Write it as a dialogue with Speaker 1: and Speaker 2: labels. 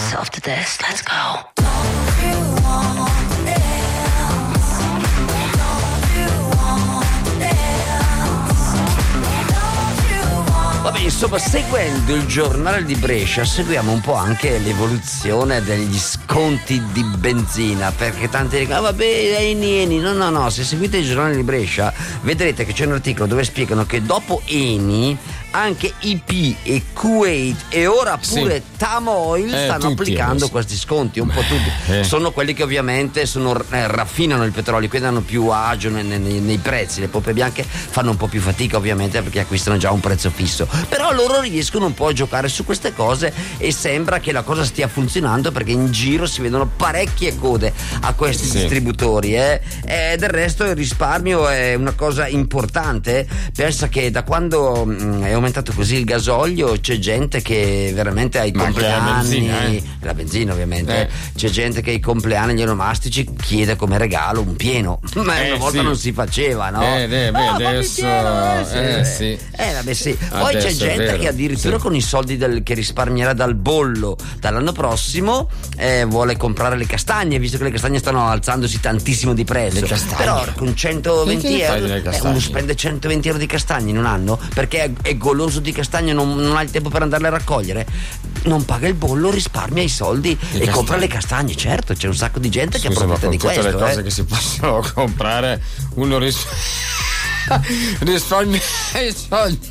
Speaker 1: yourself to this. Let's go.
Speaker 2: Vabbè, insomma, seguendo il giornale di Brescia seguiamo un po' anche l'evoluzione degli sconti di benzina, perché tanti dicono vabbè, Eni. No, se seguite il giornale di Brescia vedrete che c'è un articolo dove spiegano che dopo Eni anche IP e Kuwait e ora pure Tamoil stanno applicando
Speaker 3: adesso
Speaker 2: questi sconti, un po' tutti. Sono quelli che ovviamente raffinano il petrolio, quindi hanno più agio nei prezzi. Le pompe bianche fanno un po' più fatica ovviamente perché acquistano già un prezzo fisso, però loro riescono un po' a giocare su queste cose e sembra che la cosa stia funzionando, perché in giro si vedono parecchie code a questi distributori e del resto il risparmio è una cosa importante. Pensa che da quando è aumentato così il gasolio c'è gente che veramente ai compleanni, la benzina ovviamente, c'è gente che ai compleanni gli onomastici chiede come regalo un pieno, ma una volta non si faceva, no?
Speaker 3: Adesso
Speaker 2: vabbè, sì. Poi c'è gente che addirittura con i soldi che risparmierà dal bollo dall'anno prossimo vuole comprare le castagne, visto che le castagne stanno alzandosi tantissimo di prezzo. Però con 120 euro uno spende 120 euro di castagne in un anno perché è goloso di castagne, non ha il tempo per andarle a raccogliere, non paga il bollo, risparmia i soldi e compra le castagne. Certo, c'è un sacco di gente che approfitta di questo.
Speaker 3: Tutte le cose che si possono comprare, uno risparmia i soldi